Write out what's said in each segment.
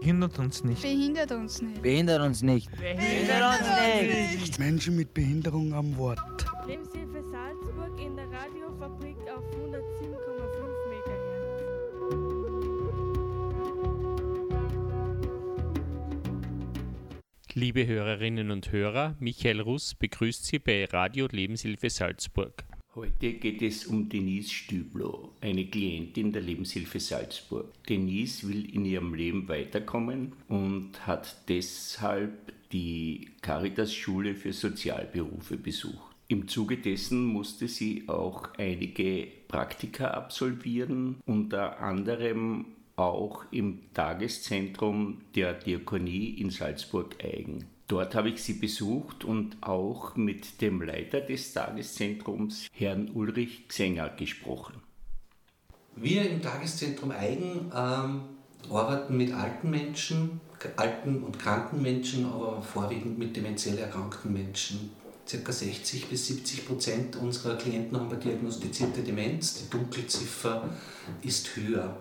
behindert uns nicht. Behindert uns nicht. Behindert uns nicht. Behindert uns nicht. Menschen mit Behinderung am Wort. Lebenshilfe Salzburg in der Radiofabrik auf 107,5 MHz. Liebe Hörerinnen und Hörer, Michael Russ begrüßt Sie bei Radio Lebenshilfe Salzburg. Heute geht es um Denise Stüblow, eine Klientin der Lebenshilfe Salzburg. Denise will in ihrem Leben weiterkommen und hat deshalb die Caritas-Schule für Sozialberufe besucht. Im Zuge dessen musste sie auch einige Praktika absolvieren, unter anderem auch im Tageszentrum der Diakonie in Salzburg-Eigen. Dort habe ich sie besucht und auch mit dem Leiter des Tageszentrums, Herrn Ulrich Xenger, gesprochen. Wir im Tageszentrum Eigen arbeiten mit alten Menschen, alten und kranken Menschen, aber vorwiegend mit dementiell erkrankten Menschen. Ca. 60-70% unserer Klienten haben eine diagnostizierte Demenz. Die Dunkelziffer ist höher.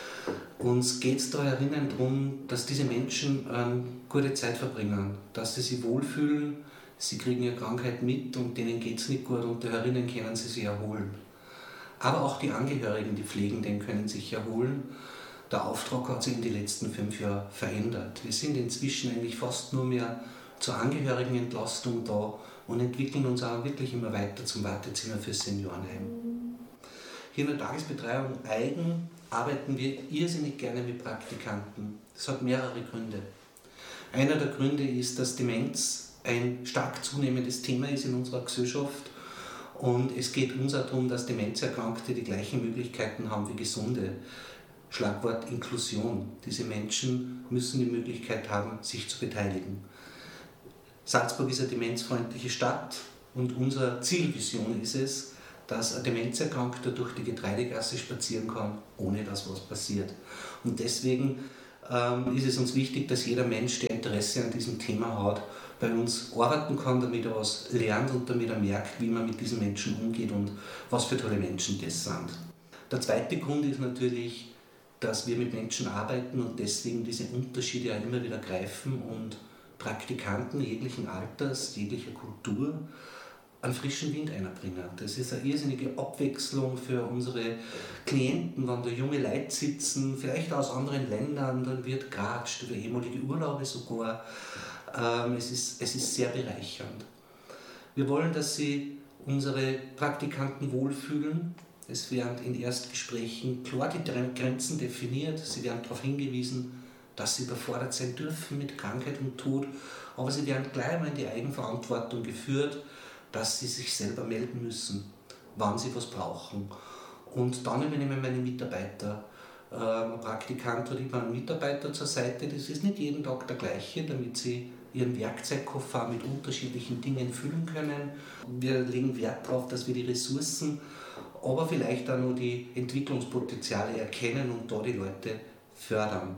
Uns geht es da herinnen darum, dass diese Menschen gute Zeit verbringen, dass sie sich wohlfühlen, sie kriegen ihre Krankheit mit und denen geht es nicht gut und da herinnen können sie sich erholen. Aber auch die Angehörigen, die Pflegenden können sich erholen. Der Auftrag hat sich in den letzten 5 Jahren verändert. Wir sind inzwischen eigentlich fast nur mehr zur Angehörigenentlastung da und entwickeln uns auch wirklich immer weiter zum Wartezimmer für Seniorenheim. Hier in der Tagesbetreuung Eigen arbeiten wir irrsinnig gerne mit Praktikanten. Das hat mehrere Gründe. Einer der Gründe ist, dass Demenz ein stark zunehmendes Thema ist in unserer Gesellschaft und es geht uns auch darum, dass Demenzerkrankte die gleichen Möglichkeiten haben wie Gesunde. Schlagwort Inklusion. Diese Menschen müssen die Möglichkeit haben, sich zu beteiligen. Salzburg ist eine demenzfreundliche Stadt und unsere Zielvision ist es, dass ein Demenzerkrankter durch die Getreidegasse spazieren kann, ohne dass was passiert. Und deswegen ist es uns wichtig, dass jeder Mensch, der Interesse an diesem Thema hat, bei uns arbeiten kann, damit er was lernt und damit er merkt, wie man mit diesen Menschen umgeht und was für tolle Menschen das sind. Der zweite Grund ist natürlich, dass wir mit Menschen arbeiten und deswegen diese Unterschiede auch immer wieder greifen und Praktikanten jeglichen Alters, jeglicher Kultur einen frischen Wind einbringen. Das ist eine irrsinnige Abwechslung für unsere Klienten, wenn da junge Leute sitzen, vielleicht aus anderen Ländern, dann wird geratscht über ehemalige Urlaube sogar. Es ist sehr bereichernd. Wir wollen, dass sie unsere Praktikanten wohlfühlen. Es werden in Erstgesprächen klar die Grenzen definiert. Sie werden darauf hingewiesen, dass sie überfordert sein dürfen mit Krankheit und Tod, aber sie werden gleich einmal in die Eigenverantwortung geführt, dass sie sich selber melden müssen, wann sie was brauchen. Und dann übernehmen meine Mitarbeiter. Ein Praktikant hat immer einen Mitarbeiter zur Seite, das ist nicht jeden Tag der gleiche, damit sie ihren Werkzeugkoffer mit unterschiedlichen Dingen füllen können. Wir legen Wert darauf, dass wir die Ressourcen, aber vielleicht auch nur die Entwicklungspotenziale erkennen und da die Leute fördern.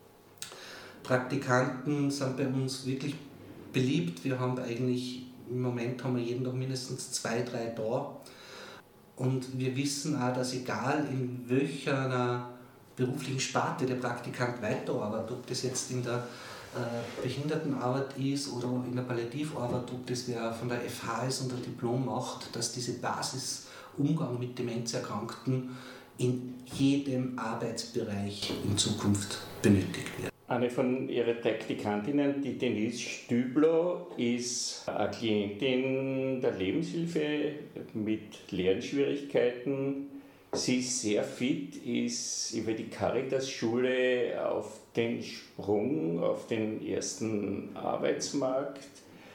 Praktikanten sind bei uns wirklich beliebt. Wir haben eigentlich im Moment haben wir jeden Tag mindestens 2, 3 da. Und wir wissen auch, dass egal in welcher beruflichen Sparte der Praktikant weiterarbeitet, ob das jetzt in der Behindertenarbeit ist oder in der Palliativarbeit, ob das wer von der FH ist und ein Diplom macht, dass diese Basisumgang mit Demenzerkrankten in jedem Arbeitsbereich in Zukunft benötigt wird. Eine von Ihren Praktikantinnen, die Denise Stüblow, ist eine Klientin der Lebenshilfe mit Lernschwierigkeiten. Sie ist sehr fit, ist über die Caritas-Schule auf den Sprung, auf den ersten Arbeitsmarkt.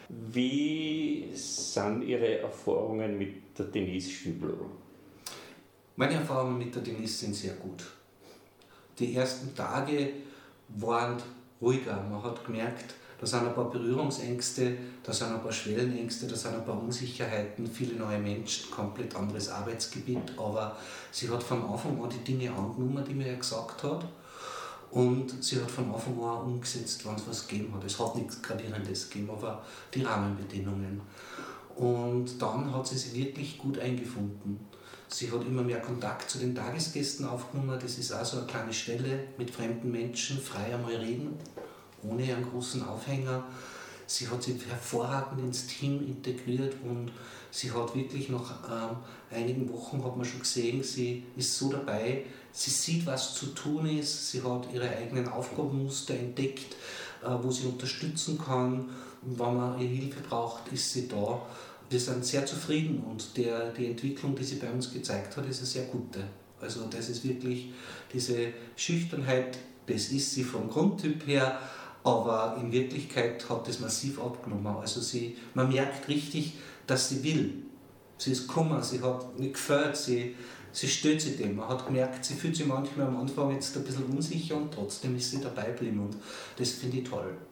Wie sind Ihre Erfahrungen mit der Denise Stüblow? Meine Erfahrungen mit der Denise sind sehr gut. Die ersten Tage waren ruhiger. Man hat gemerkt, da sind ein paar Berührungsängste, da sind ein paar Schwellenängste, da sind ein paar Unsicherheiten, viele neue Menschen, komplett anderes Arbeitsgebiet, aber sie hat von Anfang an die Dinge angenommen, die mir gesagt hat, und sie hat von Anfang an umgesetzt, wenn es was gegeben hat. Es hat nichts Gravierendes gegeben, aber die Rahmenbedingungen. Und dann hat sie sich wirklich gut eingefunden. Sie hat immer mehr Kontakt zu den Tagesgästen aufgenommen. Das ist auch so eine kleine Stelle mit fremden Menschen, frei einmal reden, ohne einen großen Aufhänger. Sie hat sich hervorragend ins Team integriert und sie hat wirklich nach einigen Wochen, hat man schon gesehen, sie ist so dabei, sie sieht, was zu tun ist, sie hat ihre eigenen Aufgabenmuster entdeckt, wo sie unterstützen kann. Und wenn man ihr Hilfe braucht, ist sie da. Wir sind sehr zufrieden und die Entwicklung, die sie bei uns gezeigt hat, ist eine sehr gute. Also das ist wirklich diese Schüchternheit, das ist sie vom Grundtyp her, aber in Wirklichkeit hat das massiv abgenommen. Also man merkt richtig, dass sie will. Sie ist gekommen, sie hat nicht gefällt, sie stellt sich dem. Man hat gemerkt, sie fühlt sich manchmal am Anfang jetzt ein bisschen unsicher und trotzdem ist sie dabei geblieben und das finde ich toll.